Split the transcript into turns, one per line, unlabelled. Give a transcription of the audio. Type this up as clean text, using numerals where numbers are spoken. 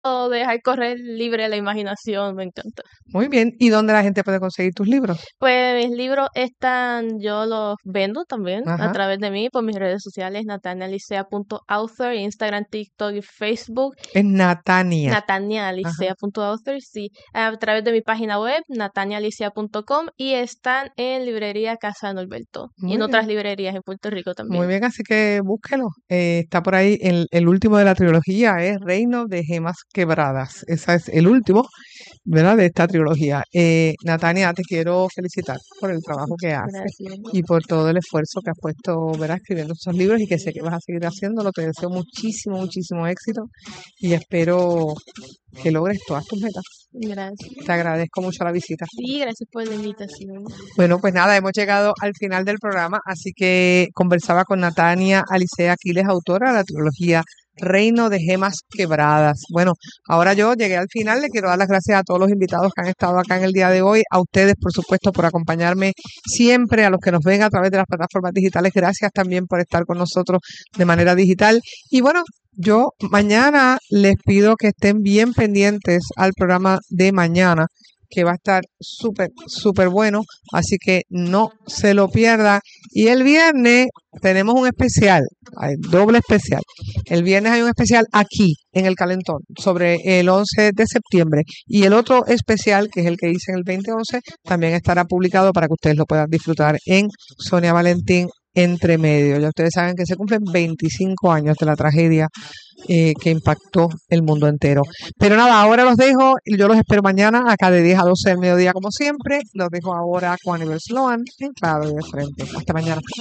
O dejar correr libre la imaginación, me encanta.
Muy bien. ¿Y dónde la gente puede conseguir tus libros?
Pues mis libros yo los vendo también a
Ajá.
través de mí por mis redes sociales, natanialicea.author, Instagram, TikTok y Facebook,
Es Natania. Ajá.
natanialicea.author, sí, a través de mi página web, natanialicea.com y están en librería Casa Norberto y en
Muy
otras
bien.
librerías en Puerto Rico
Muy
también.
bien, así que búsquelo. Está por ahí el último de la trilogía, es Reino de Gemas Quebradas. Ese es el último, ¿verdad? De esta trilogía. Natania, te quiero felicitar por el trabajo que haces
Gracias.
y por todo el esfuerzo que has puesto, ¿verdad? Escribiendo esos libros y que sé que vas a seguir haciéndolo. Te deseo muchísimo, muchísimo éxito y espero que logres todas tus metas.
Gracias.
Te agradezco mucho la visita.
Sí, gracias por la invitación.
Bueno, pues nada, hemos llegado al final del programa, así que conversaba con Natania Alicea Aquiles, autora de la trilogía Reino de Gemas Quebradas. Bueno, ahora yo llegué al final, le quiero dar las gracias a todos los invitados que han estado acá en el día de hoy, a ustedes, por supuesto, por acompañarme siempre, a los que nos ven a través de las plataformas digitales, gracias también por estar con nosotros de manera digital. Y bueno, yo mañana les pido que estén bien pendientes al programa de mañana, que va a estar súper, súper bueno, así que no se lo pierdan. Y el viernes tenemos un especial, hay doble especial. El viernes hay un especial aquí, en el Calentón, sobre el 11 de septiembre. Y el otro especial, que es el que hice en el 2011, también estará publicado para que ustedes lo puedan disfrutar en Sonia Valentín Entre Medio. Ya ustedes saben que se cumplen 25 años de la tragedia que impactó el mundo entero. Pero nada, ahora los dejo y yo los espero mañana acá de 10 a 12 del mediodía como siempre. Los dejo ahora con Aníbal Sloan en Claro y de Frente. Hasta mañana.